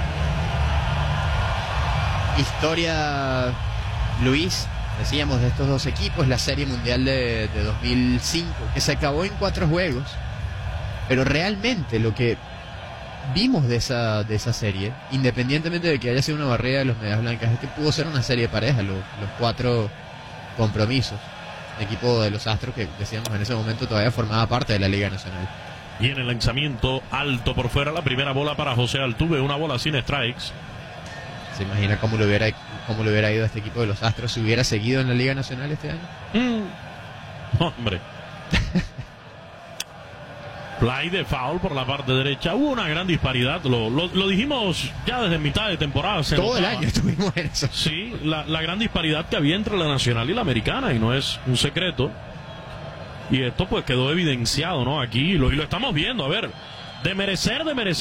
Historia, Luis, decíamos, de estos dos equipos, la Serie Mundial de 2005, que se acabó en 4 juegos, pero realmente lo que vimos de esa serie, independientemente de que haya sido una barrera de los Medias Blancas, es que pudo ser una serie pareja, los 4 compromisos. El equipo de los Astros, que decíamos en ese momento todavía formaba parte de la Liga Nacional. Y en el lanzamiento alto por fuera, la primera bola para José Altuve, una bola sin strikes. ¿Se imagina cómo le hubiera ido a este equipo de los Astros si hubiera seguido en la Liga Nacional este año? Hombre. Fly de foul por la parte derecha. Hubo una gran disparidad. Lo dijimos ya desde mitad de temporada. Todo el año estuvimos en eso. Sí, la gran disparidad que había entre la Nacional y la Americana, y no es un secreto. Y esto pues quedó evidenciado, ¿no? Aquí, y lo estamos viendo. A ver, de merecer,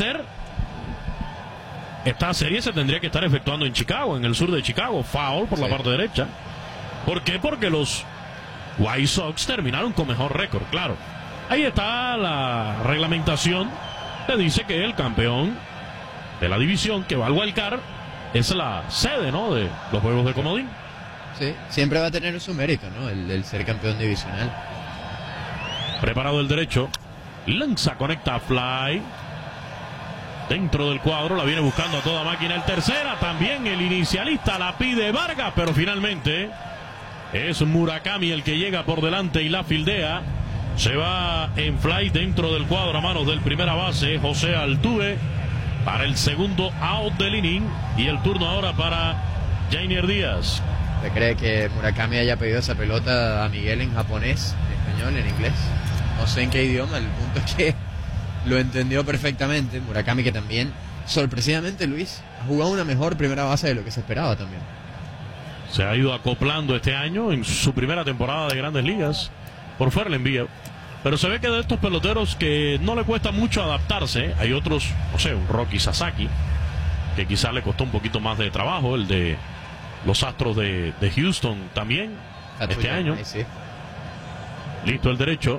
esta serie se tendría que estar efectuando en Chicago, en el sur de Chicago. Foul por la parte derecha. ¿Por qué? Porque los White Sox terminaron con mejor récord, claro. Ahí está la reglamentación. Te dice que el campeón de la división, que va al Wild Card, es la sede, ¿no?, de los juegos de comodín. Sí, siempre va a tener su mérito, ¿no?, el ser campeón divisional. Preparado el derecho, lanza, conecta, fly dentro del cuadro, la viene buscando a toda máquina el tercera, también el inicialista la pide Vargas, pero finalmente es Murakami el que llega por delante y la fildea. Se va en fly dentro del cuadro a manos del primera base José Altuve para el segundo out del inning, y el turno ahora para Jainer Díaz. ¿Usted cree que Murakami haya pedido esa pelota a Miguel en japonés, en español, en inglés? No sé en qué idioma, el punto es que lo entendió perfectamente. Murakami, que también, sorpresivamente, Luis, ha jugado una mejor primera base de lo que se esperaba también. Se ha ido acoplando este año en su primera temporada de Grandes Ligas. Por fuera le envía. Pero se ve que de estos peloteros que no le cuesta mucho adaptarse, hay otros, no sé, un Rocky Sasaki, que quizás le costó un poquito más de trabajo, el de los Astros de Houston también, este año. Sí. Listo el derecho.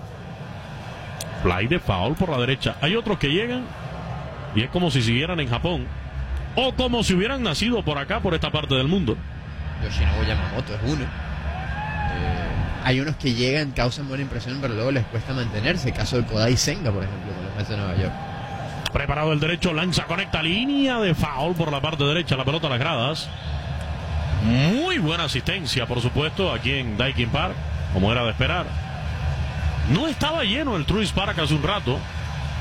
Fly de foul por la derecha. Hay otros que llegan y es como si siguieran en Japón, o como si hubieran nacido por acá, por esta parte del mundo. Yoshinobu Yamamoto es uno. Hay unos que llegan, causan buena impresión, pero luego les cuesta mantenerse. El caso de Kodai Senga, por ejemplo, con los Mets de Nueva York. Preparado el derecho, lanza, conecta, línea de foul por la parte derecha, la pelota a las gradas. Muy buena asistencia, por supuesto, aquí en Daikin Park, como era de esperar. No estaba lleno el Truist Park hace un rato. No,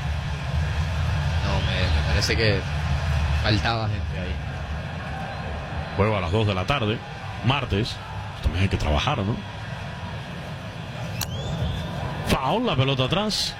me parece que faltaba gente ahí. Juego a las 2 de la tarde. martes. También hay que trabajar, ¿no? Foul, la pelota atrás.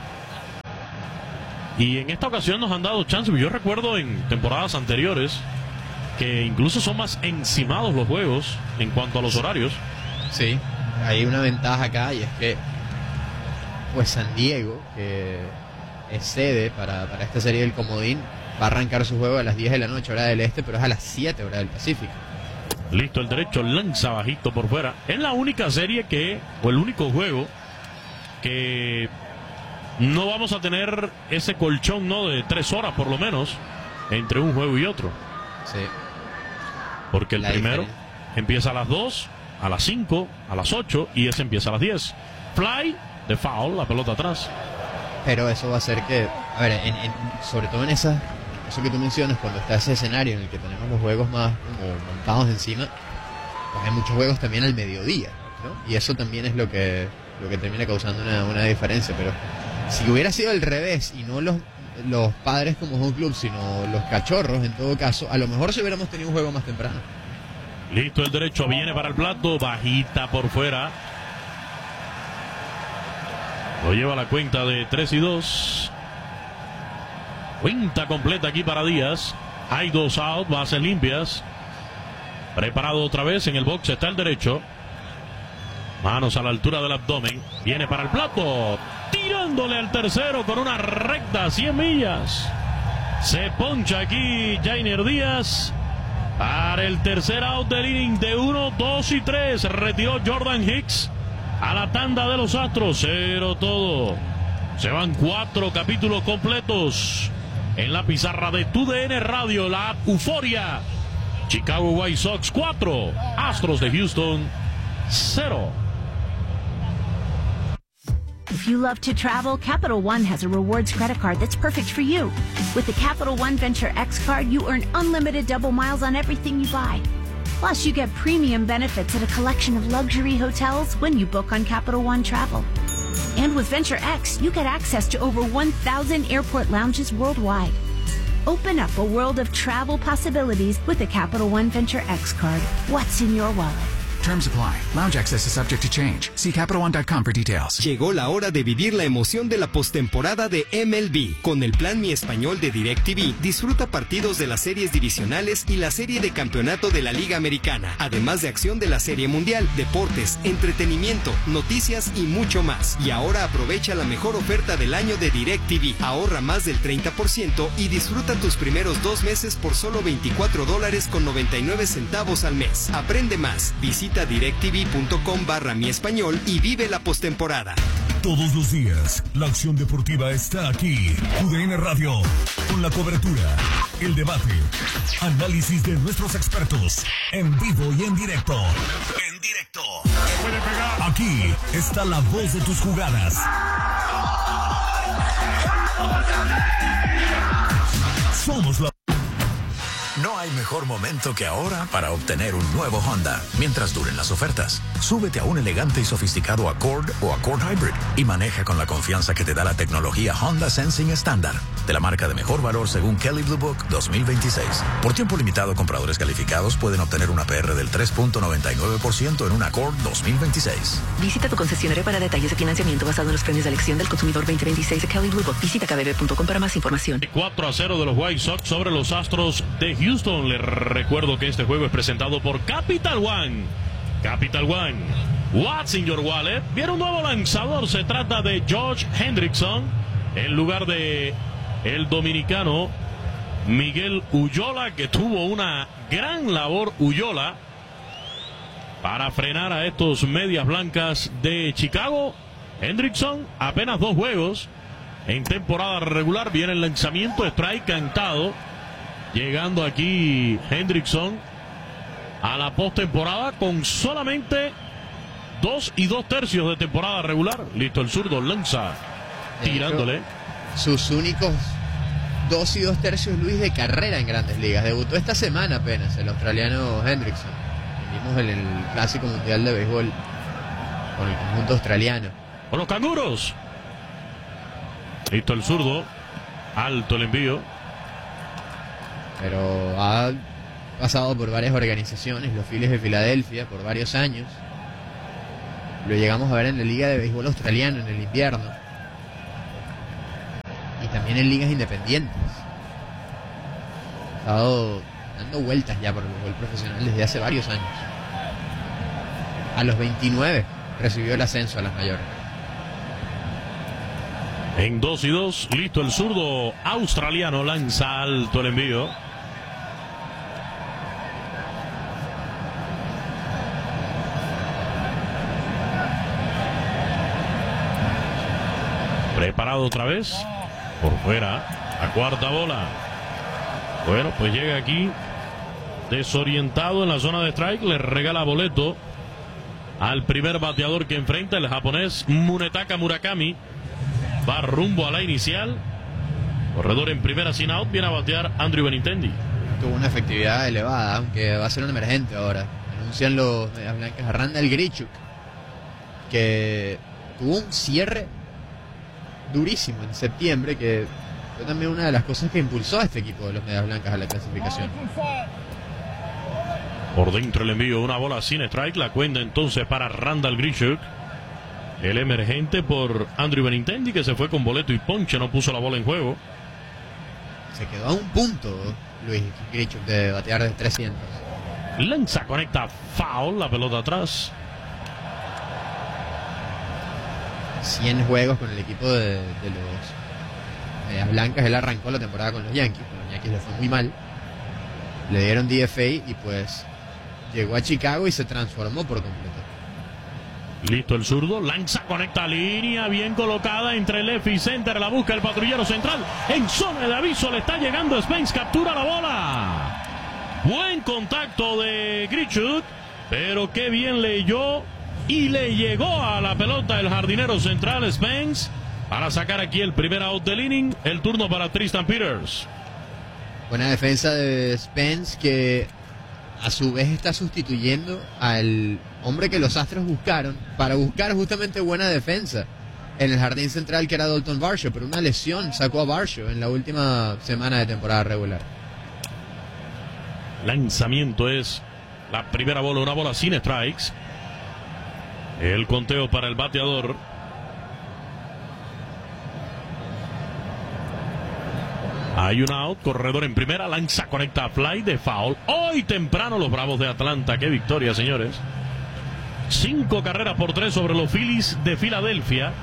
Y en esta ocasión nos han dado chance. Yo recuerdo en temporadas anteriores que incluso son más encimados los juegos en cuanto a los horarios. Sí, hay una ventaja acá y es que pues San Diego, que es sede para esta serie del comodín, va a arrancar su juego a las 10 de la noche, hora del este, pero es a las 7, hora del Pacífico. Listo el derecho, lanza bajito por fuera. Es la única serie o el único juego que no vamos a tener ese colchón, ¿no?, de 3 horas por lo menos entre un juego y otro. Sí. Porque el primero empieza a las 2, a las 5, a las 8 y ese empieza a las 10. Fly de foul, la pelota atrás. Pero eso va a hacer que, a ver, sobre todo en eso que tú mencionas, cuando está ese escenario en el que tenemos los juegos más como montados encima, pues hay muchos juegos también al mediodía, ¿no? Y eso también es lo que termina causando una diferencia. Pero si hubiera sido al revés y no los Padres como home club, sino los Cachorros, en todo caso, a lo mejor si hubiéramos tenido un juego más temprano. Listo el derecho, viene para el plato, bajita por fuera. Lo lleva a la cuenta de 3-2. Cuenta completa aquí para Díaz. Hay 2 out, bases limpias. Preparado otra vez, en el box está el derecho. Manos a la altura del abdomen. Viene para el plato. Tirándole al tercero con una recta 100 millas. Se poncha aquí Jainer Díaz. Para el tercer out del inning de 1, 2 y 3. Retiró Jordan Hicks a la tanda de los Astros. 0 todo. Se van 4 capítulos completos en la pizarra de TUDN Radio. La euforia. Chicago White Sox 4. Astros de Houston 0. If you love to travel, Capital One has a rewards credit card that's perfect for you. With the Capital One Venture X card, you earn unlimited double miles on everything you buy. Plus, you get premium benefits at a collection of luxury hotels when you book on Capital One Travel. And with Venture X, you get access to over 1,000 airport lounges worldwide. Open up a world of travel possibilities with the Capital One Venture X card. What's in your wallet? Terms apply. Lounge access is subject to change. See CapitalOne.com for details. Llegó la hora de vivir la emoción de la postemporada de MLB. Con el plan Mi Español de DirecTV, disfruta partidos de las series divisionales y la serie de campeonato de la Liga Americana, además de acción de la Serie Mundial, deportes, entretenimiento, noticias y mucho más. Y ahora aprovecha la mejor oferta del año de DirecTV. Ahorra más del 30% y disfruta tus primeros 2 meses por solo $24.99 al mes. Aprende más. Visita directv.com/Mi Español y vive la postemporada. Todos los días, la acción deportiva está aquí. TUDN Radio, con la cobertura, el debate, análisis de nuestros expertos, en vivo y en directo. En directo. Aquí está la voz de tus jugadas. Somos la... No hay mejor momento que ahora para obtener un nuevo Honda, mientras duren las ofertas. Súbete a un elegante y sofisticado Accord o Accord Hybrid y maneja con la confianza que te da la tecnología Honda Sensing estándar, de la marca de mejor valor según Kelley Blue Book 2026. Por tiempo limitado, compradores calificados pueden obtener una PR del 3.99% en un Accord 2026. Visita tu concesionario para detalles de financiamiento basado en los premios de elección del consumidor 2026 de Kelley Blue Book. Visita kbb.com para más información. 4-0 de los White Sox sobre los Astros de Houston. Les recuerdo que este juego es presentado por Capital One. Capital One. What's in your wallet? Viene un nuevo lanzador. Se trata de Josh Hendrickson en lugar de el dominicano Miguel Ullola, que tuvo una gran labor Ullola para frenar a estos medias blancas de Chicago. Hendrickson, apenas 2 juegos en temporada regular. Viene el lanzamiento, strike cantado. Llegando aquí Hendrickson a la postemporada con solamente 2 2/3 de temporada regular. Listo el zurdo, lanza tirándole. Sus únicos 2 2/3, Luis, de carrera en Grandes Ligas. Debutó esta semana apenas el australiano Hendrickson. Vimos el Clásico Mundial de Béisbol con el conjunto australiano. Con los Canguros. Listo el zurdo. Alto el envío. Pero ha pasado por varias organizaciones, los Phillies de Filadelfia, por varios años. Lo llegamos a ver en la Liga de Béisbol Australiano en el invierno. Y también en ligas independientes. Ha estado dando vueltas ya por el béisbol profesional desde hace varios años. A los 29 recibió el ascenso a las mayores. En 2-2, listo el zurdo australiano, lanza alto el envío. Preparado otra vez, por fuera, a cuarta bola. Bueno, pues llega aquí desorientado en la zona de strike, le regala boleto al primer bateador que enfrenta, el japonés Munetaka Murakami. Va rumbo a la inicial. Corredor en primera sin out. Viene a batear Andrew Benintendi. Tuvo una efectividad elevada, aunque va a ser un emergente ahora. Anuncian los Medias Blancas a Randall Grichuk, que tuvo un cierre durísimo en septiembre, que fue también una de las cosas que impulsó a este equipo de los Medias Blancas a la clasificación. Por dentro el envío, una bola sin strike. La cuenta entonces para Randall Grichuk, el emergente por Andrew Benintendi, que se fue con boleto y ponche, no puso la bola en juego. Se quedó a un punto Luis Grichuk de batear de 300. Lanza, conecta, foul, la pelota atrás. 100 juegos con el equipo de los Medias Blancas. Él arrancó la temporada con los Yankees. Con los Yankees le fue muy mal. Le dieron DFA y pues llegó a Chicago y se transformó por completo. Listo el zurdo, lanza, conecta, línea bien colocada entre left y center, la busca el patrullero central, en zona de aviso le está llegando Spence, captura la bola. Buen contacto de Grichuk, pero qué bien leyó y le llegó a la pelota el jardinero central Spence para sacar aquí el primer out del inning. El turno para Tristan Peters. Buena defensa de Spence, que a su vez está sustituyendo al hombre que los Astros buscaron para buscar justamente buena defensa en el jardín central, que era Dalton Varsho, pero una lesión sacó a Varsho en la última semana de temporada regular. Lanzamiento es la primera bola, una bola sin strikes. El conteo para el bateador. Hay un out, corredor en primera, lanza, conecta, fly de foul. Hoy temprano los Bravos de Atlanta, qué victoria, señores. 5 carreras por 3 sobre los Phillies de Filadelfia.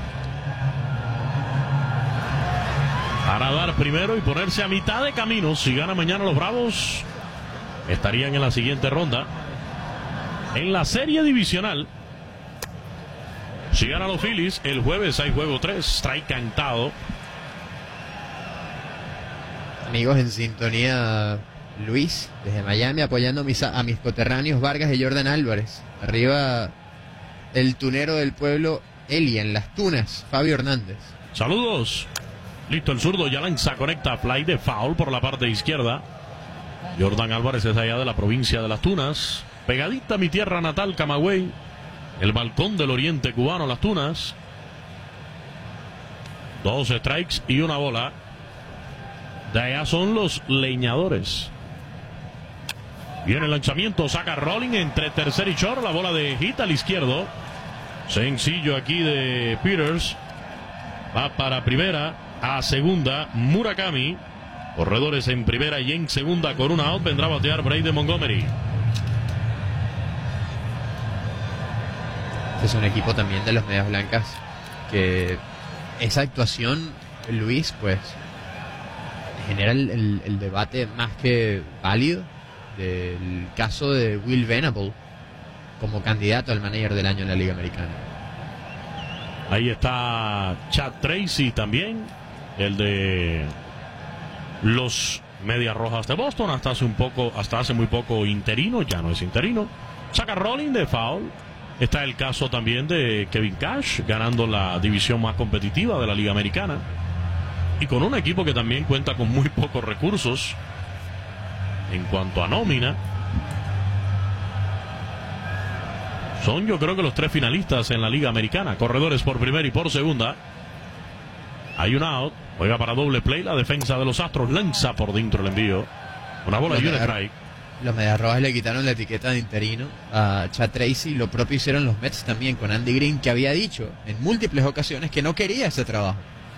Para dar primero y ponerse a mitad de camino. Si gana mañana los Bravos, estarían en la siguiente ronda. En la serie divisional, si ganan los Phillies, el jueves hay juego 3, strike cantado. Amigos, en sintonía, Luis, desde Miami, apoyando a mis coterráneos Vargas y Jordan Álvarez. Arriba, el tunero del pueblo, Elia, en Las Tunas, Fabio Hernández. Saludos. Listo el zurdo, ya lanza, conecta, fly de foul por la parte izquierda. Jordan Álvarez es allá de la provincia de Las Tunas, pegadita a mi tierra natal, Camagüey, el balcón del oriente cubano, Las Tunas. 2 strikes y una bola. De allá son los leñadores. Viene el lanzamiento, saca Rolling entre tercer y short, la bola de hit al izquierdo. Sencillo aquí de Peters. Va para primera, a segunda Murakami. Corredores en primera y en segunda con una out. Vendrá a batear Braden Montgomery. Este es un equipo también de los Medias Blancas que esa actuación, Luis, pues genera el debate más que válido del caso de Will Venable como candidato al manager del año en la Liga Americana. Ahí está Chad Tracy también, el de los Medias Rojas de Boston, hasta hace muy poco interino, ya no es interino. Saca Rolling de foul. Está el caso también de Kevin Cash, ganando la división más competitiva de la Liga Americana. Y con un equipo que también cuenta con muy pocos recursos en cuanto a nómina. Son, yo creo que los 3 finalistas en la Liga Americana. Corredores por primera y por segunda. Hay un out. Juega para doble play. La defensa de los Astros lanza por dentro el envío. Una bola y un strike. los Medias Rojas le quitaron la etiqueta de interino a Chad Tracy. Lo propio hicieron los Mets también con Andy Green, que había dicho en múltiples ocasiones que no quería ese trabajo.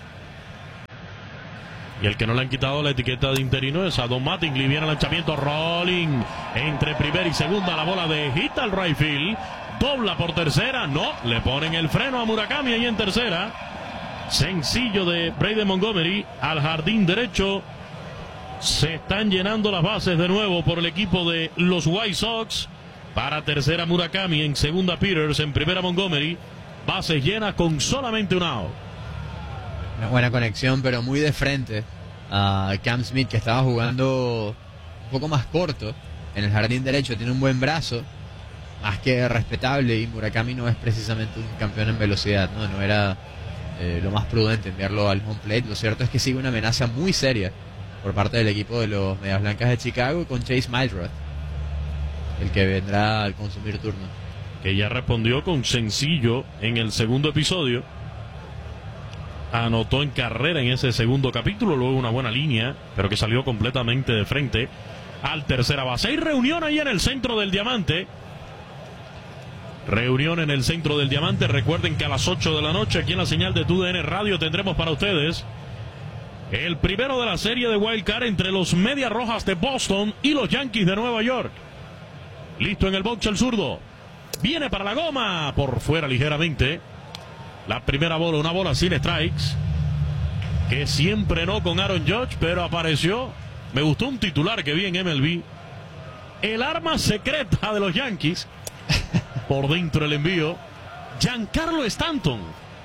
Y el que no le han quitado la etiqueta de interino es a Don Mattingly. Viene el lanzamiento, rolling entre primera y segunda, la bola de hit al right field. Dobla por tercera, no, le ponen el freno a Murakami ahí en tercera. Sencillo de Braden Montgomery al jardín derecho. Se están llenando las bases de nuevo por el equipo de los White Sox. Para tercera Murakami, en segunda Peters, en primera Montgomery. Bases llenas con solamente un out. Una buena conexión, pero muy de frente a Cam Smith, que estaba jugando un poco más corto en el jardín derecho. Tiene un buen brazo, más que respetable, y Murakami no es precisamente un campeón en velocidad, no era lo más prudente enviarlo al home plate. Lo cierto es que sigue una amenaza muy seria por parte del equipo de los Medias Blancas de Chicago, con Chase Mildreth, el que vendrá al consumir turno. Que ya respondió con sencillo en el segundo episodio. Anotó en carrera en ese segundo capítulo, luego una buena línea, pero que salió completamente de frente al tercera base. Hay reunión ahí en el centro del diamante. Reunión en el centro del diamante. Recuerden que a las 8 de la noche aquí en la señal de TUDN Radio tendremos para ustedes el primero de la serie de Wild Card entre los Medias Rojas de Boston y los Yankees de Nueva York. Listo en el box el zurdo. Viene para la goma. Por fuera ligeramente. La primera bola, una bola sin strikes. Que siempre no con Aaron Judge, pero apareció. Me gustó un titular que vi en MLB. El arma secreta de los Yankees. Por dentro el envío. Giancarlo Stanton.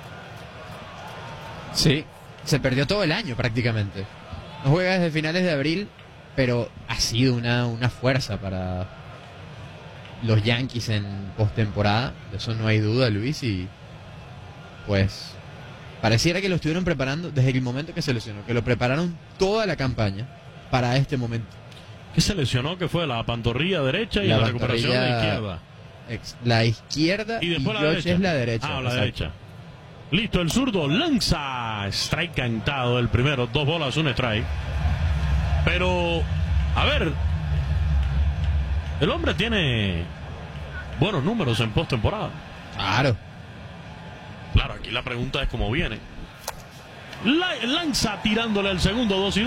Sí, se perdió todo el año prácticamente. No juega desde finales de abril, pero ha sido una fuerza para los Yankees en postemporada. De eso no hay duda, Luis, y pues pareciera que lo estuvieron preparando desde el momento que se lesionó, que lo prepararon toda la campaña para este momento. ¿Qué se lesionó? ¿Qué fue? La pantorrilla derecha y la recuperación de la izquierda. La izquierda y después la derecha. Es la derecha. Ah, la derecha. Listo, el zurdo lanza. Strike cantado el primero. 2 bolas, 1 strike. Pero, a ver, el hombre tiene buenos números en postemporada. Claro, aquí la pregunta es cómo viene. Lanza tirándole el segundo, 2-2.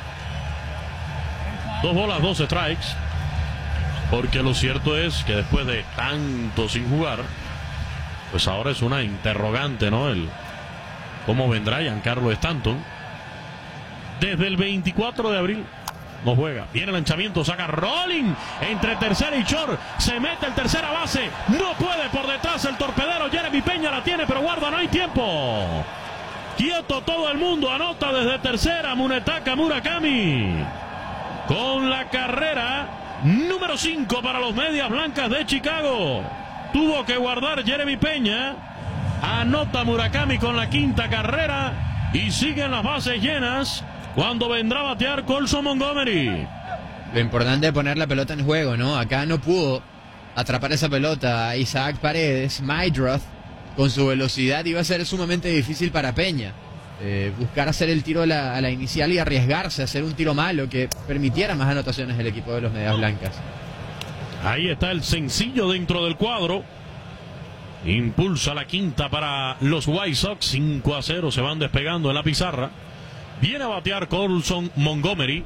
2 bolas, 2 strikes. Porque lo cierto es que después de tanto sin jugar, pues ahora es una interrogante, ¿no? El cómo vendrá Giancarlo Stanton. Desde el 24 de abril no juega. Viene el lanzamiento, saca rolling entre tercera y short. Se mete el tercera base. No puede por detrás el torpedero. Jeremy Peña la tiene, pero guarda, no hay tiempo. Quieto todo el mundo. Anota desde tercera Munetaka Murakami. Con la carrera número 5 para los Medias Blancas de Chicago. Tuvo que guardar Jeremy Peña. Anota Murakami con la 5ª carrera. Y siguen las bases llenas cuando vendrá a batear Colson Montgomery. Lo importante es poner la pelota en juego, ¿no? Acá no pudo atrapar esa pelota Isaac Paredes. Mildreth, con su velocidad, iba a ser sumamente difícil para Peña. Buscar hacer el tiro a la inicial y arriesgarse a hacer un tiro malo que permitiera más anotaciones del equipo de los Medias Blancas. Ahí está el sencillo dentro del cuadro. Impulsa la 5ª para los White Sox. 5-0, se van despegando en la pizarra. Viene a batear Colson Montgomery.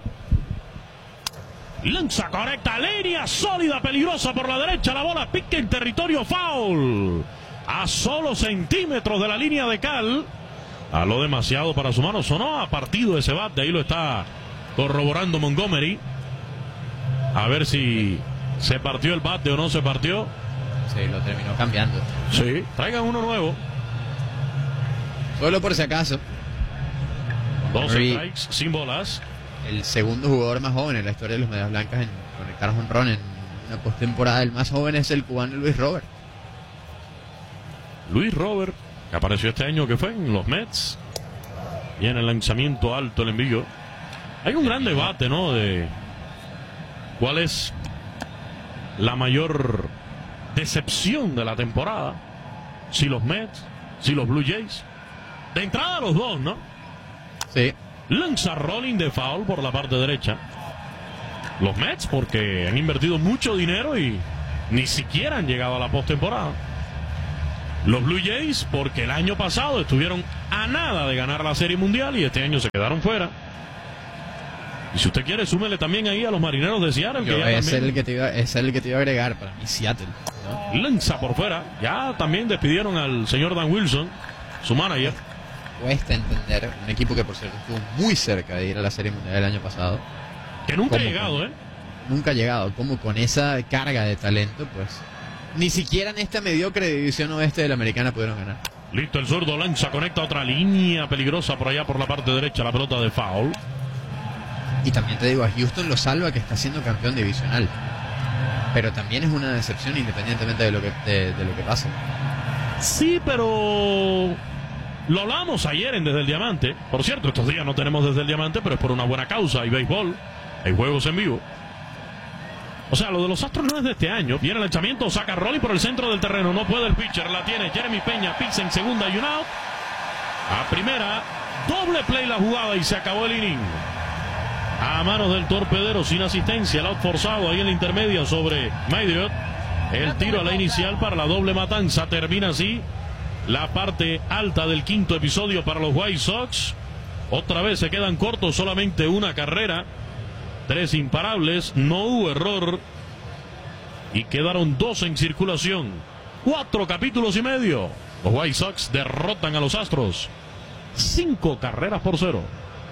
Lanza correcta, línea sólida, peligrosa por la derecha. La bola pica en territorio foul. A solo centímetros de la línea de cal. A lo demasiado para su mano. Sonó a partido ese bate. Ahí lo está corroborando Montgomery. A ver si se partió el bate o no se partió. Sí, lo terminó cambiando. Sí, traigan uno nuevo. Solo por si acaso. 2 strikes, sin bolas. El segundo jugador más joven en la historia de los Medias Blancas en conectar jonrón en una postemporada. El más joven es el cubano Luis Robert. Luis Robert, que apareció este año, que fue en los Mets. Y en el lanzamiento alto, el envío. Hay un gran debate, ¿no? De cuál es la mayor decepción de la temporada. Si los Mets, si los Blue Jays. De entrada los dos, ¿no? Sí. Lanza rolling de foul por la parte derecha. los Mets, porque han invertido mucho dinero y ni siquiera han llegado a la postemporada. Los Blue Jays, porque el año pasado estuvieron a nada de ganar la Serie Mundial y este año se quedaron fuera. Y si usted quiere, súmele también ahí a los Marineros de Seattle. Ese es el que te iba a agregar para mí, Seattle, ¿no? Lanza por fuera. Ya también despidieron al señor Dan Wilson, su manager. Cuesta entender un equipo que, por cierto, estuvo muy cerca de ir a la Serie Mundial el año pasado. Que nunca ha llegado, Nunca ha llegado. Como con esa carga de talento, pues ni siquiera en esta mediocre división oeste de la Americana pudieron ganar. Listo, el zurdo lanza, conecta otra línea peligrosa por allá por la parte derecha, la pelota de foul. Y también te digo, a Houston lo salva que está siendo campeón divisional. Pero también es una decepción independientemente de lo que pase. Sí, pero lo hablamos ayer en Desde el Diamante. Por cierto, estos días no tenemos Desde el Diamante, pero es por una buena causa. Hay béisbol, hay juegos en vivo. O sea, lo de los Astros no es de este año. Viene el lanzamiento, saca Rolling por el centro del terreno. No puede el pitcher, la tiene Jeremy Peña. Pizza en segunda y un out. A primera, doble play la jugada y se acabó el inning. A manos del torpedero, sin asistencia. El out forzado ahí en la intermedia sobre Maydiot. El tiro a la inicial para la doble matanza. Termina así la parte alta del quinto episodio para los White Sox. Otra vez se quedan cortos, solamente una carrera. 3 imparables, no hubo error. Y quedaron 2 en circulación. 4 capítulos y medio. Los White Sox derrotan a los Astros. 5 carreras por 0.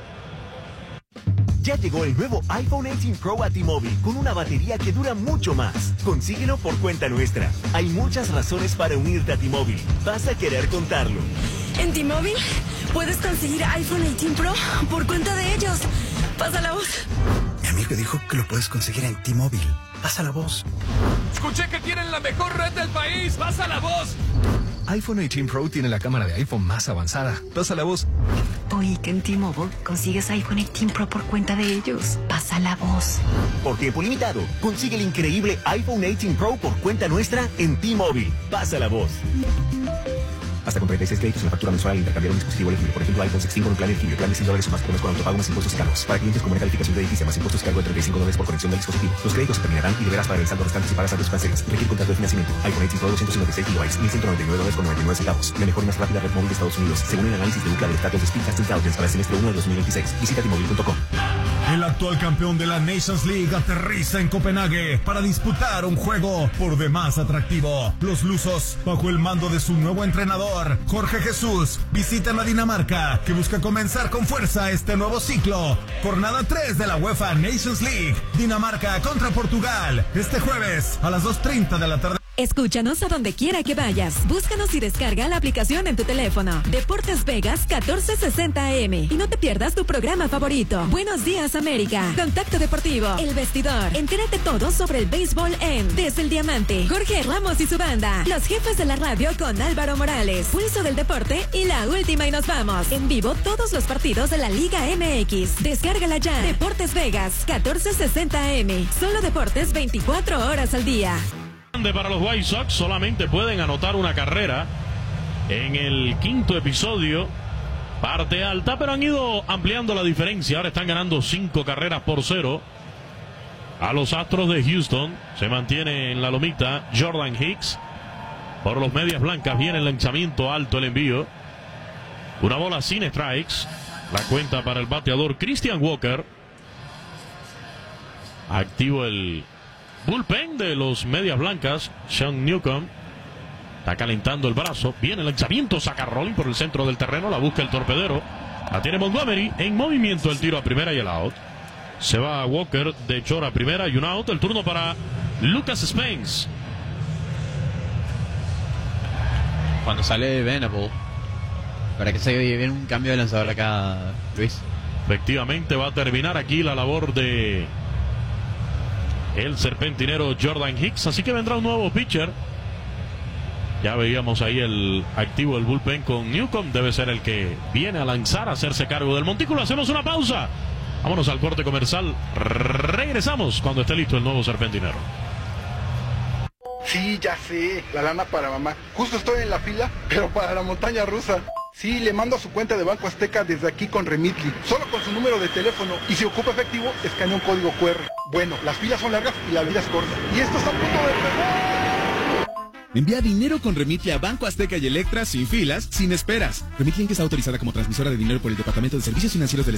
Ya llegó el nuevo iPhone 18 Pro a T-Mobile con una batería que dura mucho más. Consíguelo por cuenta nuestra. Hay muchas razones para unirte a T-Mobile. Vas a querer contarlo. En T-Mobile puedes conseguir iPhone 18 Pro por cuenta de ellos. Pasa la voz. Mi amigo dijo que lo puedes conseguir en T-Mobile. Pasa la voz. Escuché que tienen la mejor red del país. Pasa la voz. iPhone 18 Pro tiene la cámara de iPhone más avanzada. Pasa la voz. Oí que en T-Mobile consigues iPhone 18 Pro por cuenta de ellos. Pasa la voz. Por tiempo limitado, consigue el increíble iPhone 18 Pro por cuenta nuestra en T-Mobile. Pasa la voz. Hasta con 36 créditos en la factura mensual al intercambiar un dispositivo elegible. Por ejemplo, iPhone 16 con un plan elegible. Plan de $100 o más por mes con autopago más impuestos cargos. Para clientes con buena calificación de edificio más impuestos cargo de $35 por conexión del dispositivo. Los créditos se terminarán y deberás pagar el saldo restante si pagas saldos financieros. Requiere contrato de financiamiento. iPhone 18 Pro 256 GB, $1.199,99. La mejor y más rápida red móvil de Estados Unidos, según el análisis de UCLA de datos de Speedtest Intelligence para el semestre 1 de 2026. Visita T-Mobile.com. El actual campeón de la Nations League aterriza en Copenhague para disputar un juego por demás atractivo. Los lusos, bajo el mando de su nuevo entrenador, Jorge Jesús, visitan a Dinamarca, que busca comenzar con fuerza este nuevo ciclo. Jornada 3 de la UEFA Nations League. Dinamarca contra Portugal, este jueves a las 2:30 de la tarde. Escúchanos a donde quiera que vayas. Búscanos y descarga la aplicación en tu teléfono. Deportes Vegas 1460 AM. Y no te pierdas tu programa favorito. Buenos días, América. Contacto Deportivo. El Vestidor. Entérate todo sobre el béisbol en Desde el Diamante. Jorge Ramos y su banda. Los jefes de la radio con Álvaro Morales. Pulso del deporte y la última y nos vamos. En vivo todos los partidos de la Liga MX. Descárgala ya. Deportes Vegas 1460 AM. Solo deportes 24 horas al día. Para los White Sox, solamente pueden anotar una carrera en el quinto episodio, parte alta, pero han ido ampliando la diferencia. Ahora están ganando 5 carreras por 0 a los Astros de Houston. Se mantiene en la lomita Jordan Hicks. Por los medias blancas viene el lanzamiento alto, el envío, una bola sin strikes. La cuenta para el bateador Christian Walker. Activo el bullpen de los medias blancas. Sean Newcomb está calentando el brazo. Viene el lanzamiento, saca Rolling por el centro del terreno. La busca el torpedero. La tiene Montgomery en movimiento. El tiro a primera y el out. Se va Walker de short a primera y un out. El turno para Lucas Spence. Cuando sale Venable, para que se viene un cambio de lanzador acá, Luis. Efectivamente va a terminar aquí la labor de el serpentinero Jordan Hicks, así que vendrá un nuevo pitcher. Ya veíamos ahí el activo del bullpen con Newcomb. Debe ser el que viene a lanzar, a hacerse cargo del montículo. Hacemos una pausa. Vámonos al corte comercial. Regresamos cuando esté listo el nuevo serpentinero. Sí, ya sé, la lana para mamá. Justo estoy en la fila, pero para la montaña rusa. Sí, le mando a su cuenta de Banco Azteca desde aquí con Remitly. Solo con su número de teléfono. Y si ocupa efectivo, escanea un código QR. Bueno, las filas son largas y la vida es corta. Y esto está a punto de pegar. Envía dinero con Remitly a Banco Azteca y Electra sin filas, sin esperas. Remitly, que está autorizada como transmisora de dinero por el Departamento de Servicios Financieros del